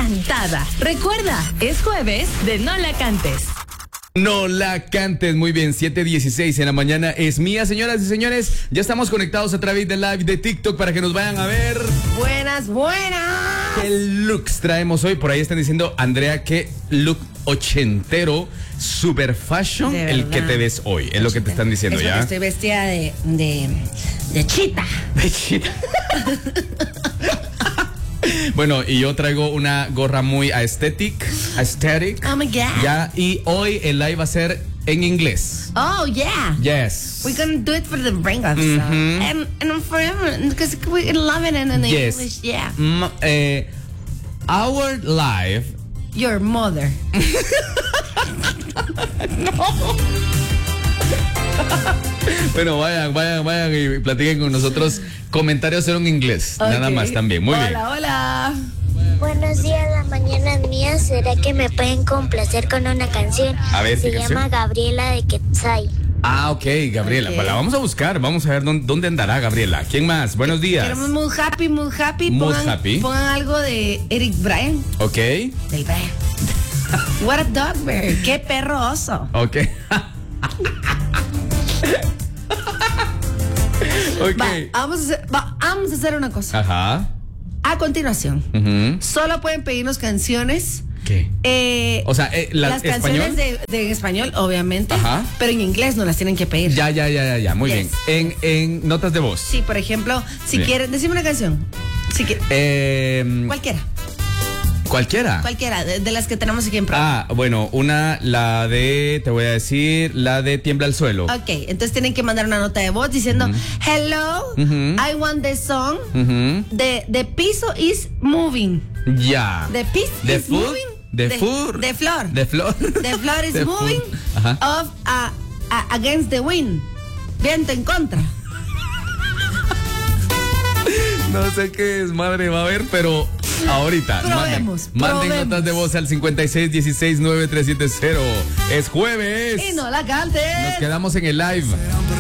cantada. Recuerda, es jueves de No la cantes. No la cantes, muy bien, 7:16 en la mañana es mía, señoras y señores. Ya estamos conectados a través del live de TikTok para que nos vayan a ver. Buenas. ¿Qué looks traemos hoy? Por ahí están diciendo, Andrea, qué look ochentero, super fashion el que te ves hoy. Es lo que te están diciendo, ¿ya? Estoy vestida de chita. De chita. Bueno, y yo traigo una gorra muy aesthetic. Oh my God. Ya, y hoy el live va a ser en inglés. Oh, yeah. Yes. We're gonna do it for the brain of and forever, because we love it in the Yes. English, yeah. Our live. Your mother. Bueno, vayan y platiquen con nosotros. Comentarios en inglés, nada más también. Muy bien. Hola. Buenos días, la mañana es mía. ¿Será que me pueden complacer con una canción? A ver, Se ¿qué llama canción? Gabriela de Quetzay. Ah, ok, Gabriela. Ok. Pues la vamos a buscar. Vamos a ver dónde andará Gabriela. ¿Quién más? Buenos días. Queremos Mood Happy. Mood Happy. Pongan algo de Eric Bryan. Ok. Del Bryan. What a dog bear. Qué perro oso. Ok. Ok. Vamos a hacer una cosa. Ajá. A continuación, solo pueden pedirnos canciones. ¿Qué? O sea, las canciones de español, obviamente. Ajá. Pero en inglés no las tienen que pedir. Ya. Muy Yes. bien. En notas de voz. Sí, por ejemplo, si Bien. quieren, decime una canción. Si Cualquiera. Cualquiera, de las que tenemos aquí en programa. Bueno, te voy a decir, la de Tiembla el Suelo. Ok, entonces tienen que mandar una nota de voz diciendo, hello, I want the song, the piso is moving. Ya. The piece The is food, moving. the food. The floor. The floor. The floor is The moving food. Ajá. against the wind. Viento en contra. No sé qué desmadre va a haber, pero ahorita. Probemos. Manden notas de voz al 56169370. Es jueves. Y no la cantes. Nos quedamos en el live.